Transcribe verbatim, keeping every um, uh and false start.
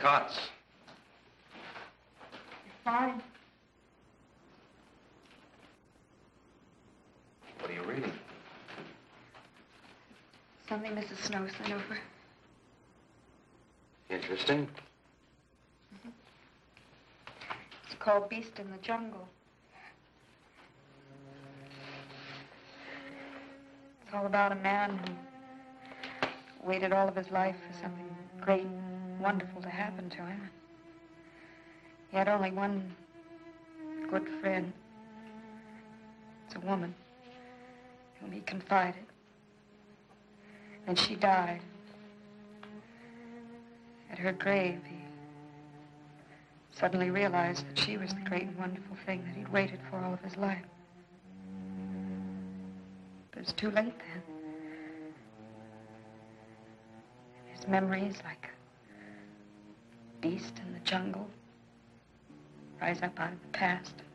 cots. Fine. What are you reading? Something Missus Snow sent over. Interesting. Mm-hmm. It's called Beast in the Jungle. It's all about a man who waited all of his life for something great, wonderful to happen to him. He had only one good friend. It's a woman whom he confided. And she died. At her grave, he suddenly realized that she was the great and wonderful thing that he'd waited for all of his life. But it was too late then. His memories, like a beast in the jungle, rise up out of the past.